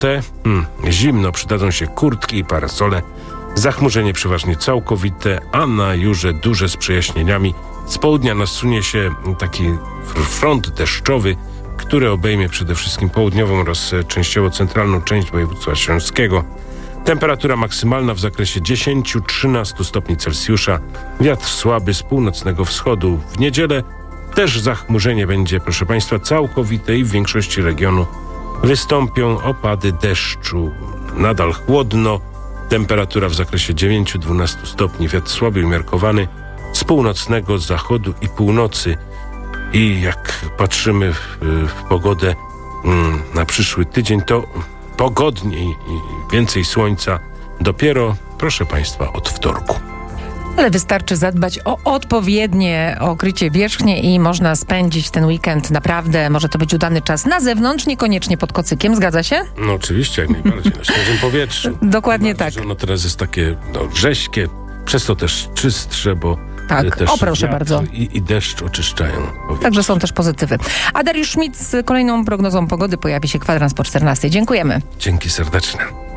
sobotę zimno, przydadzą się kurtki i parasole. Zachmurzenie przeważnie całkowite, a na Jurze duże z przejaśnieniami. Z południa nasunie się taki front deszczowy, który obejmie przede wszystkim południową oraz częściowo centralną część województwa śląskiego. Temperatura maksymalna w zakresie 10-13 stopni Celsjusza. Wiatr słaby z północnego wschodu. W niedzielę też zachmurzenie będzie, proszę Państwa, całkowite i w większości regionu wystąpią opady deszczu. Nadal chłodno. Temperatura w zakresie 9-12 stopni. Wiatr słaby umiarkowany z północnego zachodu i północy. I jak patrzymy w pogodę na przyszły tydzień, to pogodniej i więcej słońca dopiero, proszę Państwa, od wtorku. Ale wystarczy zadbać o odpowiednie okrycie wierzchnie i można spędzić ten weekend naprawdę, może to być udany czas na zewnątrz, niekoniecznie pod kocykiem, zgadza się? No oczywiście, jak najbardziej, na świeżym powietrzu. Dokładnie tak. Ono teraz jest takie rześkie, przez to też czystsze, bo tak, też proszę bardzo. I deszcz oczyszczają powietrze. Także są też pozytywy. A Dariusz Schmidt z kolejną prognozą pogody pojawi się kwadrans po 14. Dziękujemy. Dzięki serdeczne.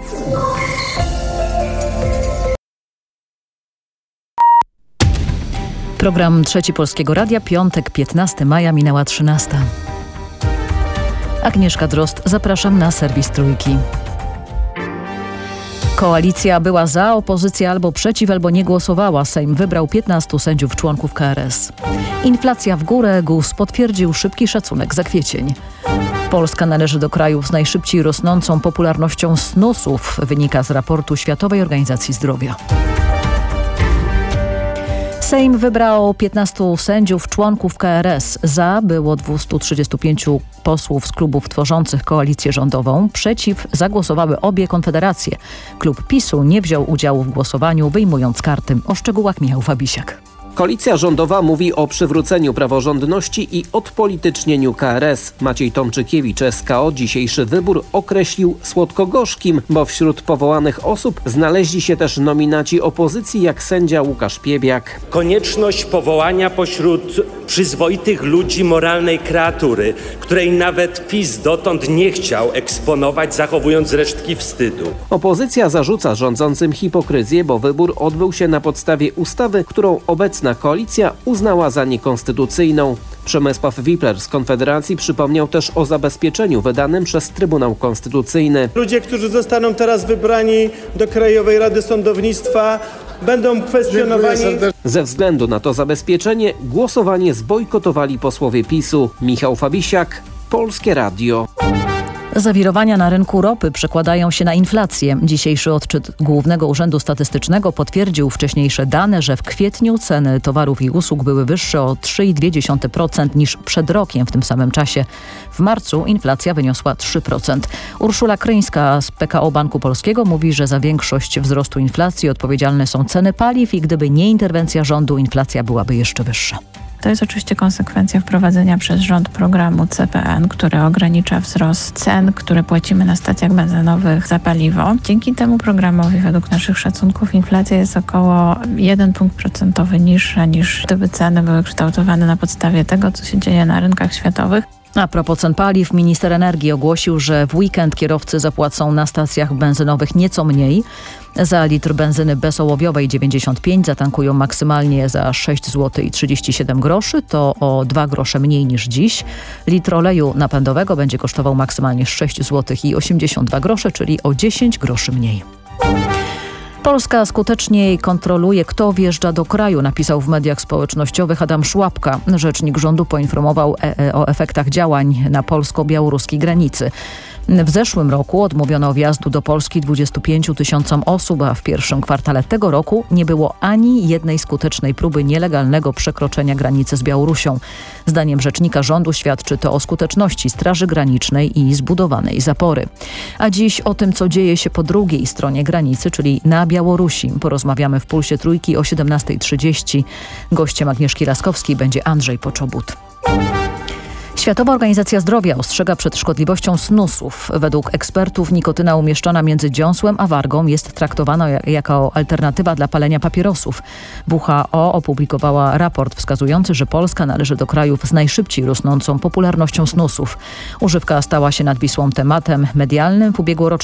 Program Trzeci Polskiego Radia, piątek, 15 maja, minęła 13. Agnieszka Drozd, zapraszam na serwis Trójki. Koalicja była za, opozycja albo przeciw, albo nie głosowała. Sejm wybrał 15 sędziów członków KRS. Inflacja w górę, GUS potwierdził szybki szacunek za kwiecień. Polska należy do krajów z najszybciej rosnącą popularnością snusów, wynika z raportu Światowej Organizacji Zdrowia. Sejm wybrał 15 sędziów członków KRS. Za było 235 posłów z klubów tworzących koalicję rządową. Przeciw zagłosowały obie konfederacje. Klub PiS-u nie wziął udziału w głosowaniu, wyjmując karty. O szczegółach Michał Fabisiak. Koalicja rządowa mówi o przywróceniu praworządności i odpolitycznieniu KRS. Maciej Tomczykiewicz z KO dzisiejszy wybór określił słodko-gorzkim, bo wśród powołanych osób znaleźli się też nominaci opozycji jak sędzia Łukasz Piebiak. Konieczność powołania pośród przyzwoitych ludzi moralnej kreatury, której nawet PiS dotąd nie chciał eksponować, zachowując resztki wstydu. Opozycja zarzuca rządzącym hipokryzję, bo wybór odbył się na podstawie ustawy, którą obecna koalicja uznała za niekonstytucyjną. Przemysław Wipler z Konfederacji przypomniał też o zabezpieczeniu wydanym przez Trybunał Konstytucyjny. Ludzie, którzy zostaną teraz wybrani do Krajowej Rady Sądownictwa, będą kwestionowani. Ze względu na to zabezpieczenie głosowanie zbojkotowali posłowie PiS-u. Michał Fabisiak, Polskie Radio. Zawirowania na rynku ropy przekładają się na inflację. Dzisiejszy odczyt Głównego Urzędu Statystycznego potwierdził wcześniejsze dane, że w kwietniu ceny towarów i usług były wyższe o 3,2% niż przed rokiem w tym samym czasie. W marcu inflacja wyniosła 3%. Urszula Kryńska z PKO Banku Polskiego mówi, że za większość wzrostu inflacji odpowiedzialne są ceny paliw i gdyby nie interwencja rządu, inflacja byłaby jeszcze wyższa. To jest oczywiście konsekwencja wprowadzenia przez rząd programu CPN, który ogranicza wzrost cen, które płacimy na stacjach benzynowych za paliwo. Dzięki temu programowi według naszych szacunków inflacja jest około 1 punkt procentowy niższa niż gdyby ceny były kształtowane na podstawie tego, co się dzieje na rynkach światowych. A propos cen paliw, minister energii ogłosił, że w weekend kierowcy zapłacą na stacjach benzynowych nieco mniej. Za litr benzyny bezołowiowej 95 zatankują maksymalnie za 6 zł i 37 groszy, to o 2 grosze mniej niż dziś. Litr oleju napędowego będzie kosztował maksymalnie 6 zł i 82 grosze, czyli o 10 groszy mniej. Polska skuteczniej kontroluje, kto wjeżdża do kraju, napisał w mediach społecznościowych Adam Szłapka. Rzecznik rządu poinformował o efektach działań na polsko-białoruskiej granicy. W zeszłym roku odmówiono wjazdu do Polski 25 000 osób, a w pierwszym kwartale tego roku nie było ani jednej skutecznej próby nielegalnego przekroczenia granicy z Białorusią. Zdaniem rzecznika rządu świadczy to o skuteczności Straży Granicznej i zbudowanej zapory. A dziś o tym, co dzieje się po drugiej stronie granicy, czyli na Białorusi. Porozmawiamy w Pulsie Trójki o 17:30. Gościem Agnieszki Laskowskiej będzie Andrzej Poczobut. Światowa Organizacja Zdrowia ostrzega przed szkodliwością snusów. Według ekspertów nikotyna umieszczona między dziąsłem a wargą jest traktowana jako alternatywa dla palenia papierosów. WHO opublikowała raport wskazujący, że Polska należy do krajów z najszybciej rosnącą popularnością snusów. Używka stała się nad Wisłą tematem medialnym w ubiegłorocznym